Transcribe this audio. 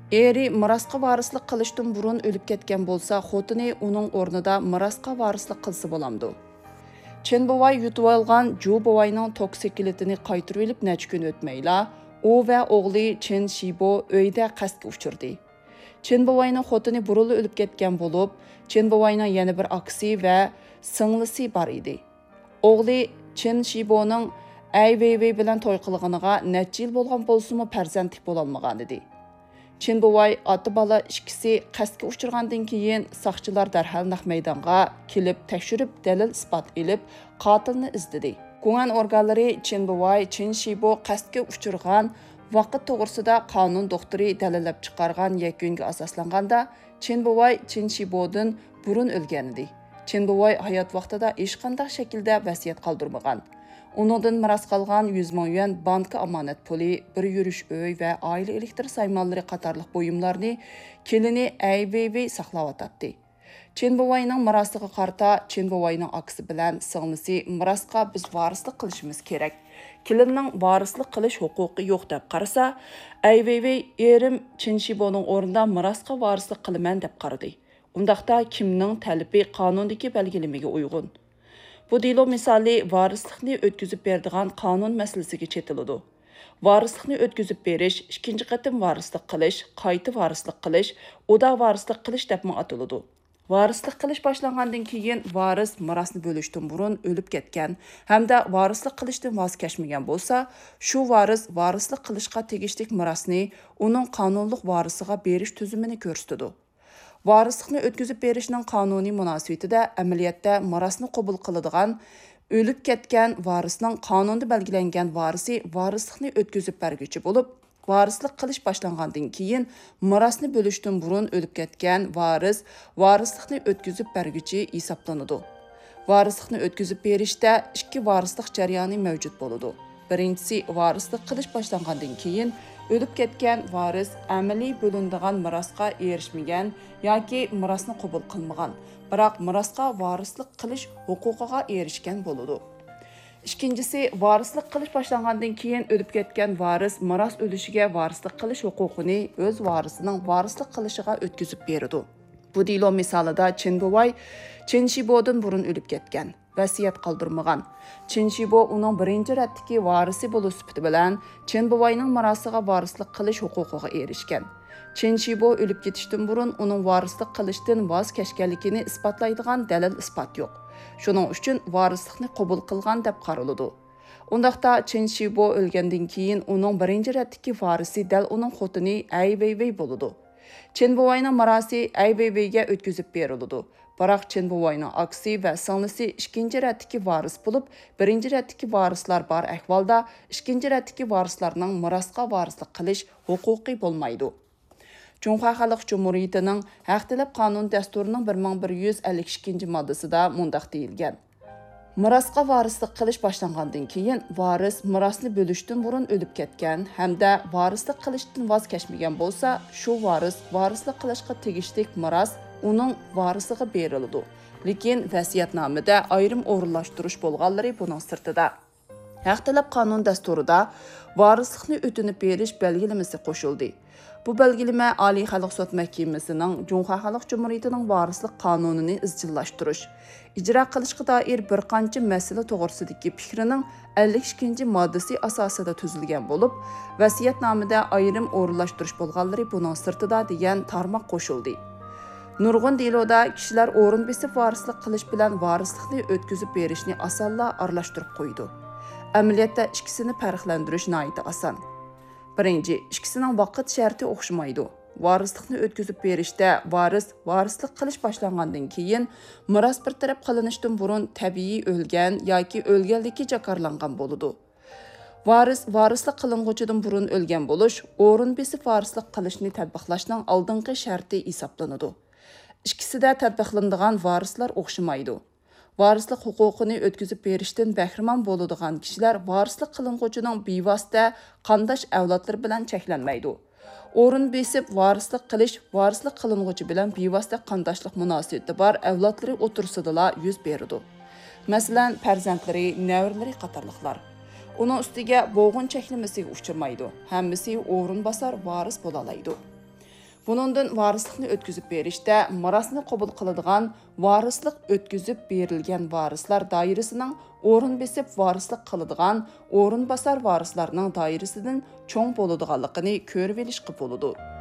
Eri mirasqa varislik qilishdan burun o'lib ketgan bo'lsa, xotini uning o'rnida mirasqa varislik qilsa bo'lamdi. Chen buvay yutib olgan Ju buvayning toksikilitini qaytirib olib necha kun o'tmayla, u va o'g'li Chen Shibo uyda qasdga uchirdi. Chen buvayning xotini burunli o'lib ketgan bo'lib, Chen buvayning yana bir aksi va singlisi bor edi. O'g'li Chen Shiboning Ai Weiwei bilan to'y qilganiga necha yil bo'lgan bo'lsa-mu farzandlik bo'lolmagan edi. Chen buvay ota bola ikkisi qasdga uchirgandan keyin soqchilar darhol naq maydonga kelib tekshirib dalil isbot elib qotilni izladi. Guman organlari Chen buvay Chen Shibo qasdga uchirgan vaqt to'g'risida qonun doktori dalillab chiqargan yakunga asoslanganda Chen buvay Chen Shibodan burun o'lgan edi. Chen buvay hayot vaqtida hech qanday shaklda vasiyat qoldirmagan. Onundan miras qalgan 100 ming yuan banka amonat puli, bir yurish uy va oila elektr saymonlari qatorliq buyumlarni kelini Ai Weiwei saqlayotdi. Chen buvayning mirasiga qarta Chen buvayning aksi bilan singlisi mirasga biz varislik qilishimiz kerak. Kelinning varislik qilish huquqi yo'q deb qarasa, Ai Weiwei erim Chen Shiboning o'rnida mirasga varislik qilaman deb qaradi. Undaqda kimning talabi qonundagi belgilamaga uyg'un. Bu delo misali varislikni o'tkazib beradigan qonun masalasiga chetiladi. Varislikni o'tkazib berish, ikkinchi qatim varislik qilish, qayta varislik qilish, oda varislik qilish deb ataladi. Varislik qilish boshlangandan keyin varis mirosni bo'lishdan burun o'lib ketgan hamda varislik qilishdan voz kechmagan bo'lsa, shu varis varislik qilishga tegishli mirosni uning qonunliq varisiga berish tuzumini ko'rsatadi. Varislikni o'tkazib berishning qonuniy munosabatida amaliyotda mirosni qabul qiladigan o'lib ketgan varisning qonunda belgilangan varisi varislikni o'tkazib berguchi bo'lib, varislik qilish boshlangandan keyin mirosni bo'lishdan burun o'lib ketgan varis varislikni o'tkazib berguchi hisoblanadi. Varislikni o'tkazib berishda ikki varislik jarayoni mavjud bo'ladi. Birinchisi varislik qilish boshlangandan keyin o'lib ketgan varis amaliy bo'linadigan mirosga erishmagan yoki mirosni qabul qilmagan, biroq mirosga varislik qilish huquqiga erishgan bo'ladi. Ikkinchisi varislik qilish boshlangandan keyin o'lib ketgan varis miros o'lishiga varislik qilish huquqini o'z varisining varislik qilishiga o'tkazib beradi. Bu delo misolida Chen buvay Chen Shibodan burun o'lib ketgan, vasiyat qoldirmagan. Chen Shibo uning birinchi ratdagi varisi bo'lish sifati bilan Chen buvayning mirosiga varislik qilish huquqiga erishgan. Chen Shibo o'lib ketishdan burun uning varislik qilishdan voz kechganligini isbotlaydigan dalil isbot yo'q. Shuning uchun varislikni qabul qilgan deb qaraladi. Undaqda Chen Shibo o'lgandan keyin uning birinchi ratdagi varisi dal uning xotini Ai Weiwei bo'ladi. Chen buvayning mirosi Ai Weiweiga o'tkazib beriladi. Biroq Chen buvayning aksi va singlisi ikkinchi ratdagi varis bo'lib, birinchi ratdagi varislar bor ahvolda ikkinchi ratdagi varislarning mirosga varislik qilish huquqi bo'lmaydi. Cumhuriyet Xalq Cumhuriyetining Haq talab qonun dasturining 1152 moddasida mundaq deyilgan. Mirosga varislik qilish boshlangandan keyin varis mirosni bo'lishdan burun o'lib ketgan hamda varislik qilishdan voz kechmagan bo'lsa, shu varis varislik qilishga tegishli miros uning varisiga beriladi. Lekin vasiyatnomada ayrim o'rinlashtirish bo'lganlari buning sirtida. Haq talab qonun dasturida varislikni o'tinib berish belgilamasi qo'shildi. Bu belgilama Oliy Xalq sud mahkamasining Cumhuriyet Xalq Cumhuriyetining varislik qonunini izchillashtirish, ijro qilishga doir bir qancha masala to'g'risidagi fikrining 52-moddasi asosida tuzilgan bo'lib, vasiyatnomada ayrim o'rinlashtirish bo'lganlari buning sirtida degan tarmoq qo'shildi. Nurg'un deloda kishilar o'rin besib varislik qilish bilan varislikni o'tkazib berishni osonla aralashtirib qo'ydi. Amaliyotda ikkisini farqlantirish nihoyat oson. Birinchi, ikkisining vaqt sharti o'xshamaydi. Varislikni o'tkazib berishda varis varislik qilish boshlangandan keyin miros bir taraf qilinishdan burun tabiiy o'lgan yoki o'lganligi jakarlangan bo'ladi. Varis varislik qiling'uchidan burun o'lgan bo'lish o'rin besib varislik qilishni tatbiqlashning oldingi sharti hisoblanadi. Ikkisida tatbiqlanadigan varislar o'xshamaydi. Varislik huquqini o'tkazib berishdan bahramon bo'ladigan kishilar varislik qiling'uchining bevosita qandosh avlodlar bilan cheklanmaydi. O'rin besib varislik qilish varislik qiling'uchi bilan bevosita qandoshlik munosabati bor avlodlari o'tirsidala yuz beradi. Masalan, farzandlari, nevaralari qatorliqlar. Uning ustiga bo'g'in cheklamasiga uchirmaydi. Hammasi o'rin bosar varis bo'la oladi. Bunundan varislikni o'tkazib berishda mirosni qabul qiladigan varislik o'tkazib berilgan varislar doirasining o'rin besib varislik qiladigan o'rin basar varislarning doirasidan cho'ng bo'ladiganligini ko'rib olishga bo'ladi.